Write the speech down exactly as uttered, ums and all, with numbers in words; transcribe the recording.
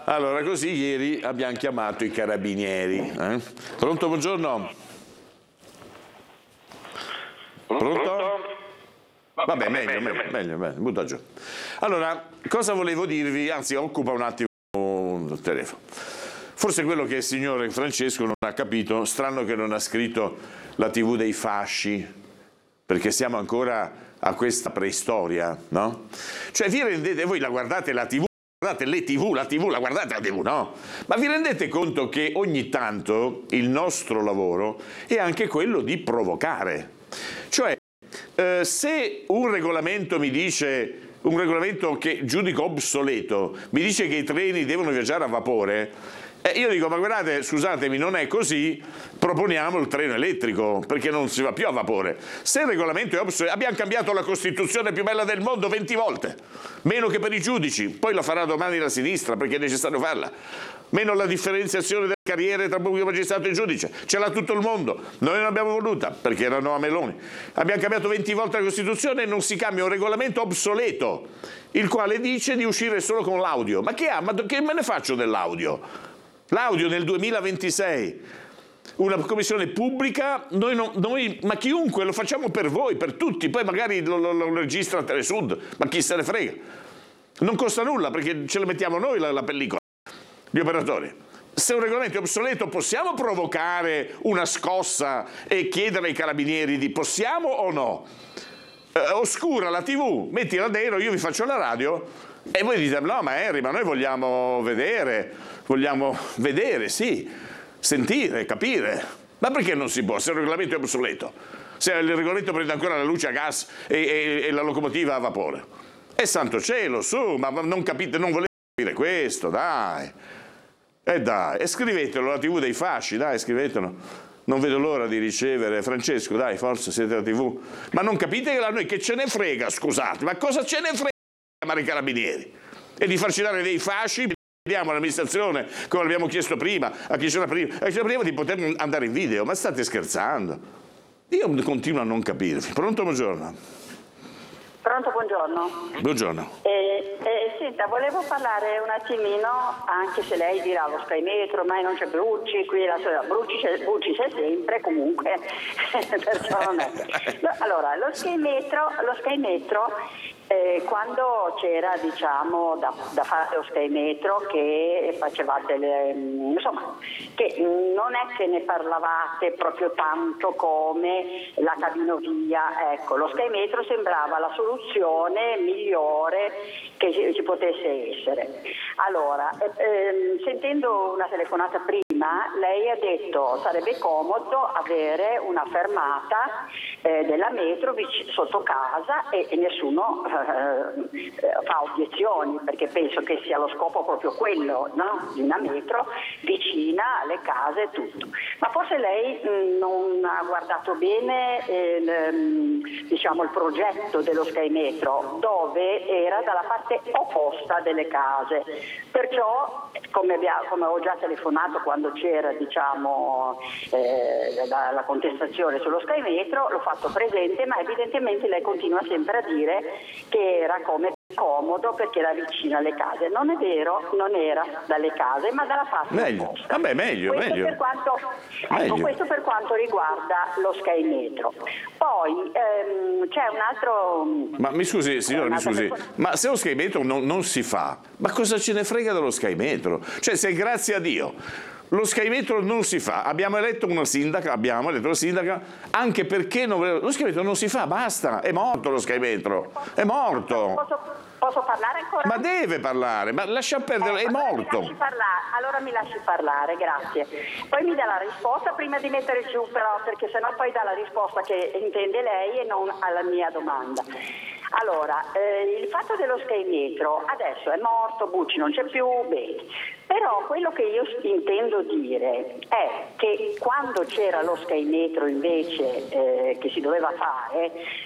Allora, così ieri abbiamo chiamato i carabinieri. Eh? Pronto, buongiorno? Pronto? Vabbè, meglio, meglio, meglio, meglio, butta giù. Allora, cosa volevo dirvi? Anzi, occupa un attimo il telefono. Forse quello che il signore Francesco non ha capito, strano che non ha scritto la tivù dei fasci, perché siamo ancora a questa preistoria, no? Cioè, vi rendete, voi la guardate la tivù, guardate le tivù, la tivù, la guardate la tivù, no? Ma vi rendete conto che ogni tanto il nostro lavoro è anche quello di provocare? Cioè, eh, se un regolamento mi dice, un regolamento che giudico obsoleto, mi dice che i treni devono viaggiare a vapore, Eh, io dico, ma guardate, scusatemi, non è così, proponiamo il treno elettrico, perché non si va più a vapore. Se il regolamento è obsoleto, abbiamo cambiato la Costituzione più bella del mondo venti volte, meno che per i giudici, poi la farà domani la sinistra, perché è necessario farla. Meno la differenziazione delle carriere tra pubblico magistrato e giudice, ce l'ha tutto il mondo, noi non abbiamo voluta, perché erano a Meloni. Abbiamo cambiato venti volte la Costituzione e non si cambia un regolamento obsoleto, il quale dice di uscire solo con l'audio. Ma che ha? Ma che me ne faccio dell'audio? L'audio nel duemilaventisei, una commissione pubblica, noi non, noi, ma chiunque, lo facciamo per voi, per tutti, poi magari lo, lo, lo registra a Telesud, ma chi se ne frega. Non costa nulla perché ce la mettiamo noi la, la pellicola, gli operatori. Se un regolamento è obsoleto possiamo provocare una scossa e chiedere ai carabinieri di possiamo o no? Eh, oscura la tivù, mettila nero, io vi faccio la radio e voi dite no ma Henry, ma noi vogliamo vedere. Vogliamo vedere, sì, sentire, capire. Ma perché non si può? Se il regolamento è obsoleto, se il regolamento prende ancora la luce a gas e, e, e la locomotiva a vapore. E santo cielo, su, ma non capite, non volete capire questo, dai. E dai, e scrivetelo, la tivù dei fasci, dai, scrivetelo. Non vedo l'ora di ricevere, Francesco, dai, forse siete la tivù. Ma non capite che a noi che ce ne frega, scusate, ma cosa ce ne frega di chiamare i carabinieri? E di farci dare dei fasci? Chiediamo all'amministrazione, come abbiamo chiesto prima, a chi c'era prima, a chi c'era prima di poter andare in video, ma state scherzando? Io continuo a non capirvi. Pronto, buongiorno. Pronto, buongiorno. Buongiorno. Eh, eh, senta, volevo parlare un attimino, anche se lei dirà lo Sky Metro, ma non c'è Brucci, qui la Brucci c'è, Brucci c'è sempre, comunque, perciò non è. Allora, lo Sky Metro, lo Sky Metro Eh, quando c'era, diciamo, da, da fare lo Sky Metro, che facevate le, insomma, che non è che ne parlavate proprio tanto come la cabinovia, ecco, lo Sky Metro sembrava la soluzione migliore che ci, ci potesse essere. Allora, eh, eh, sentendo una telefonata prima, lei ha detto sarebbe comodo avere una fermata eh, della metro vic- sotto casa e, e nessuno eh, fa obiezioni, perché penso che sia lo scopo proprio quello, no? Di una metro vicina alle case e tutto. Ma forse lei mh, non ha guardato bene eh, il, diciamo, il progetto dello Sky Metro, dove era dalla parte opposta delle case. Perciò, come, abbiamo, come ho già telefonato quando c'era, diciamo, eh, la, la contestazione sullo Sky Metro, l'ho fatto presente, ma evidentemente lei continua sempre a dire che era come comodo perché era vicino alle case. Non è vero, non era dalle case, ma dalla parte meglio. opposta. Vabbè, meglio, questo meglio. Per quanto, meglio. Ecco, questo per quanto riguarda lo Sky Metro. Poi ehm, c'è un altro... Ma mi scusi, signora, mi scusi, persona... ma se lo Sky Metro non, non si fa, ma cosa ce ne frega dello Sky Metro? Cioè, se grazie a Dio lo Sky Metro non si fa, abbiamo eletto una sindaca, abbiamo eletto una sindaca, anche perché non, lo Sky Metro non si fa, basta, è morto lo Sky Metro, è morto. Posso, posso parlare ancora? Ma deve parlare, ma lascia perdere, eh, è allora morto. Mi allora mi lasci parlare, grazie. Poi mi dà la risposta prima di mettere giù, però, perché sennò poi dà la risposta che intende lei e non alla mia domanda. Allora, eh, il fatto dello Sky Metro adesso è morto, Bucci non c'è più, bene. Però quello che io intendo dire è che quando c'era lo Sky Metro invece eh, che si doveva fare,